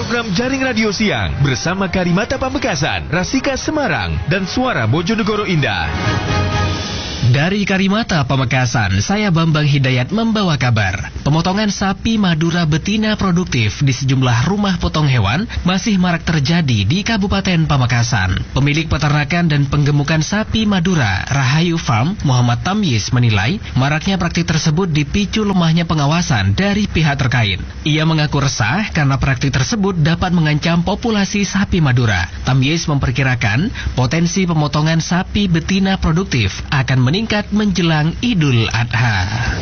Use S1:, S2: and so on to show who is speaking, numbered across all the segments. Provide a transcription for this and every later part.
S1: program Jaring Radio Siang bersama Karimata Pamekasan, Rasika Semarang, dan Suara Bojonegoro Indah.
S2: Dari Karimata Pamekasan, saya Bambang Hidayat membawa kabar. Pemotongan sapi Madura betina produktif di sejumlah rumah potong hewan masih marak terjadi di Kabupaten Pamekasan. Pemilik peternakan dan penggemukan sapi Madura, Rahayu Farm, Muhammad Tamyiz menilai maraknya praktik tersebut dipicu lemahnya pengawasan dari pihak terkait. Ia mengaku resah karena praktik tersebut dapat mengancam populasi sapi Madura. Tamyiz memperkirakan potensi pemotongan sapi betina produktif akan meningkat menjelang Idul Adha.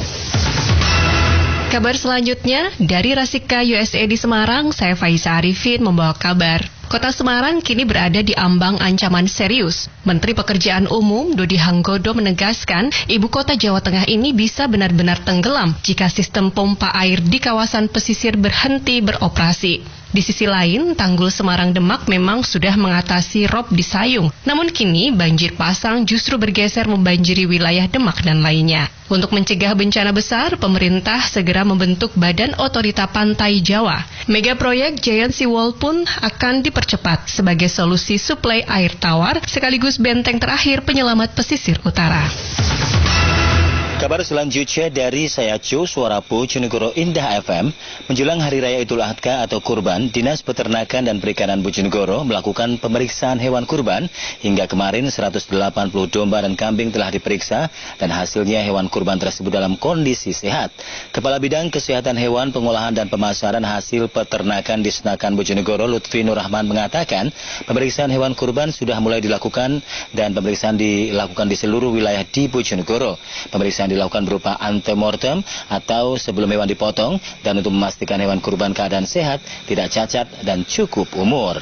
S3: Kabar selanjutnya dari Rasika USA di Semarang, saya Faiza Arifin membawa kabar. Kota Semarang kini berada di ambang ancaman serius. Menteri Pekerjaan Umum Dodi Hanggodo menegaskan ibu kota Jawa Tengah ini bisa benar-benar tenggelam jika sistem pompa air di kawasan pesisir berhenti beroperasi. Di sisi lain, Tanggul Semarang Demak memang sudah mengatasi rob di Sayung. Namun kini banjir pasang justru bergeser membanjiri wilayah Demak dan lainnya. Untuk mencegah bencana besar, pemerintah segera membentuk Badan Otorita Pantai Jawa. Mega proyek Giant Sea Wall pun akan dipercepat sebagai solusi suplai air tawar sekaligus benteng terakhir penyelamat pesisir utara.
S4: Kabar selanjutnya dari saya Cu, Suara Bojonegoro Indah FM. Menjelang Hari Raya Idul Adha atau Kurban, Dinas Peternakan dan Perikanan Bojonegoro melakukan pemeriksaan hewan kurban. Hingga kemarin 180 domba dan kambing telah diperiksa dan hasilnya hewan kurban tersebut dalam kondisi sehat. Kepala Bidang Kesehatan Hewan, Pengolahan dan Pemasaran Hasil Peternakan di Senakan Bojonegoro, Lutfi Nur Rahman mengatakan pemeriksaan hewan kurban sudah mulai dilakukan dan pemeriksaan dilakukan di seluruh wilayah di Bojonegoro. Pemeriksaan dilakukan berupa antemortem atau sebelum hewan dipotong dan untuk memastikan hewan kurban keadaan sehat, tidak cacat dan cukup umur.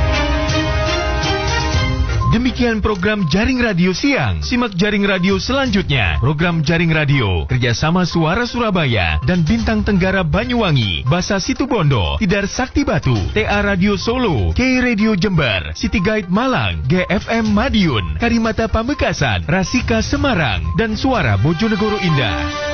S1: Demikian program Jaring Radio Siang. Simak Jaring Radio selanjutnya. Program Jaring Radio kerjasama Suara Surabaya dan Bintang Tenggara Banyuwangi, Basa Situbondo, Tidar Sakti Batu, TA Radio Solo, K Radio Jember, City Guide Malang, GFM Madiun, Karimata Pamekasan, Rasika Semarang, dan Suara Bojonegoro Indah.